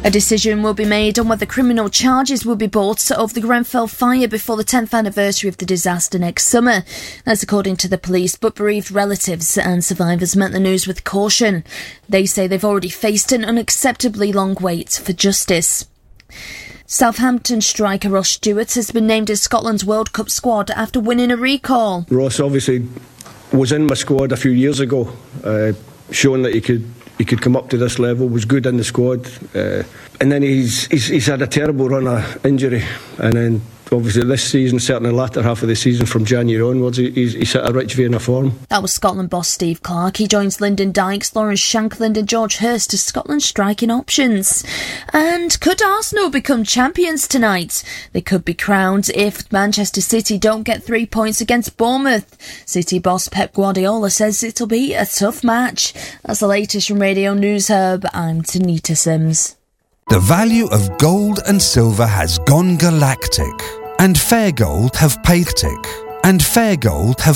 A decision will be made on whether criminal charges will be brought over the Grenfell fire before the 10th anniversary of the disaster next summer. That's according to the police, but bereaved relatives and survivors met the news with caution. They say they've already faced an unacceptably long wait for justice. Southampton striker Ross Stewart has been named in Scotland's World Cup squad after winning a recall. Ross obviously was in my squad a few years ago, showing that he could come up to this level, was good in the squad, and then he's had a terrible run of injury, and then obviously this season, certainly the latter half of the season from January onwards, he's hit a rich vein of form. That was Scotland boss Steve Clarke. He joins Lyndon Dykes, Lawrence Shankland and George Hurst as Scotland's striking options. And could Arsenal become champions tonight? They could be crowned if Manchester City don't get 3 points against Bournemouth. City boss Pep Guardiola says it'll be a tough match. That's the latest from Radio News Hub. I'm Tanita Sims. The value of gold and silver has gone galactic, and Fair Gold have paid tick, and Fair Gold have